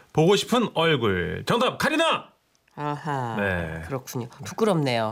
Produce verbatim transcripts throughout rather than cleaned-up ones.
보고 싶은 얼굴. 정답 카리나. 아하. 네. 그렇군요. 부끄럽네요.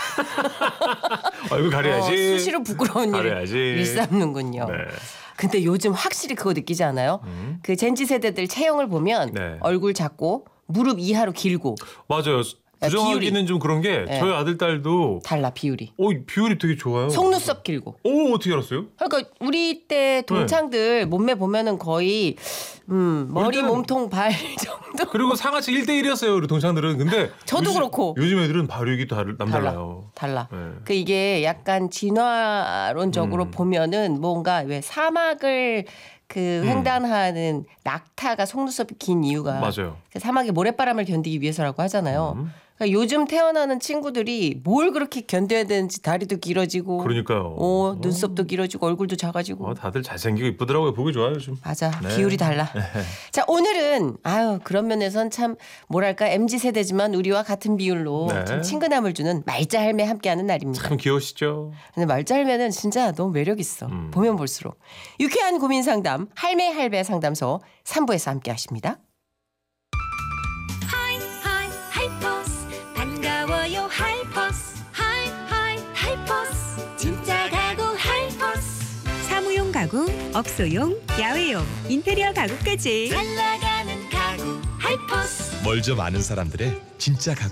얼굴 가려야지. 어, 수시로 부끄러운 가려야지. 일을 일삼는군요. 네. 근데 요즘 확실히 그거 느끼지 않아요? 음. 그 젠지 세대들 체형을 보면 네. 얼굴 작고 무릎 이하로 길고 맞아요. 부정하기는 좀 그런 게 네. 저희 아들 딸도 달라 비율이. 오, 비율이 되게 좋아요. 속눈썹 길고. 오, 어떻게 알았어요? 그러니까 우리 때 동창들 몸매 보면은 거의 음, 머리 때는- 몸통 발 정도. 그리고 상하치 일 대 일이었어요. 우리 동창들은. 근데 저도 요즘, 그렇고. 요즘 애들은 발육이 또 다르- 남달라요. 달라. 네. 그 이게 약간 진화론적으로 음. 보면은 뭔가 왜 사막을 그 횡단하는 낙타가 속눈썹이 긴 이유가 맞아요. 그 사막의 모래바람을 견디기 위해서라고 하잖아요. 음. 그러니까 요즘 태어나는 친구들이 뭘 그렇게 견뎌야 되는지 다리도 길어지고, 그러니까요. 어, 눈썹도 길어지고 얼굴도 작아지고. 어, 다들 잘생기고 이쁘더라고요. 보기 좋아요, 요즘. 맞아. 네. 비율이 달라. 자, 오늘은 아유, 그런 면에선 참 뭐랄까 엠지 세대지만 우리와 같은 비율로 네. 좀 친근함을 주는 말자 할매 함께하는 날입니다. 참 귀여우시죠? 근데 말자 할매는 진짜 너무 매력 있어. 음. 보면 볼수록. 유쾌한 고민 상담 할매 할배 상담소 삼 부에서 함께 하십니다. 하이 하이 하이퍼스 반가워요 하이퍼스 하이 하이 하이퍼스 진짜 가구 하이퍼스 사무용 가구, 업소용, 야외용, 인테리어 가구까지 잘 나가는 가구 하이퍼스 멀저 많은 사람들의 진짜 가구